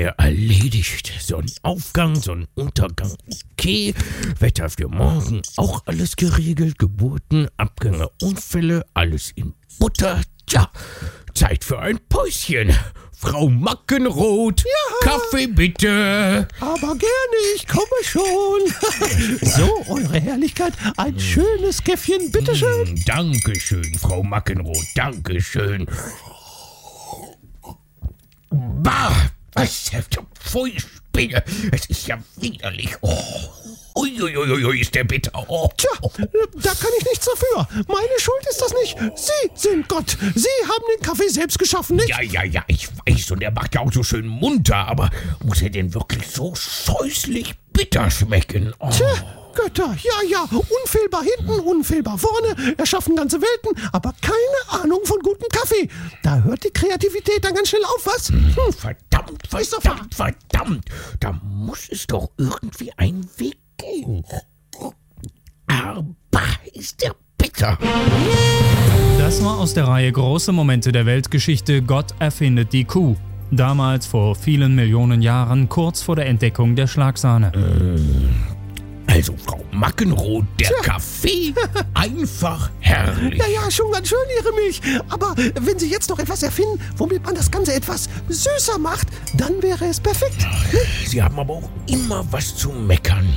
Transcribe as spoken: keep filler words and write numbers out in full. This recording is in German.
wäre erledigt. Sonnenaufgang, Sonnenuntergang, okay. Wetter für morgen, auch alles geregelt. Geburten, Abgänge, Unfälle, alles in Butter. Tja, Zeit für ein Päuschen. Frau Mackenroth, ja. Kaffee bitte. Aber gerne, ich komme schon. So, Eure Herrlichkeit, ein schönes Käffchen, bitteschön. Mm, Dankeschön, Frau Mackenroth, Dankeschön. Bah, was, pfui, Spinne, es ist ja widerlich. Oh. Uiuiui, ist der bitter. Oh. Tja, da kann ich nichts dafür. Meine Schuld ist das nicht. Sie sind Gott. Sie haben den Kaffee selbst geschaffen, nicht? Ja, ja, ja, ich weiß. Und er macht ja auch so schön munter. Aber muss er denn wirklich so scheußlich bitter schmecken? Oh. Tja, Götter, ja, ja. Unfehlbar hinten, unfehlbar vorne. Erschaffen ganze Welten, aber keine Ahnung von gutem Kaffee. Da hört die Kreativität dann ganz schnell auf, was? Hm. Verdammt, verdammt, verdammt. Da muss es doch irgendwie einen Weg geben. Aber ist der bitter. Das war aus der Reihe Große Momente der Weltgeschichte. Gott erfindet die Kuh. Damals vor vielen Millionen Jahren, kurz vor der Entdeckung der Schlagsahne. Also, Frau Mackenroth, der Tja. Kaffee, einfach herrlich. Ja, ja, schon ganz schön, Ihre Milch. Aber wenn Sie jetzt noch etwas erfinden, womit man das Ganze etwas süßer macht, dann wäre es perfekt. Sie haben aber auch immer was zu meckern.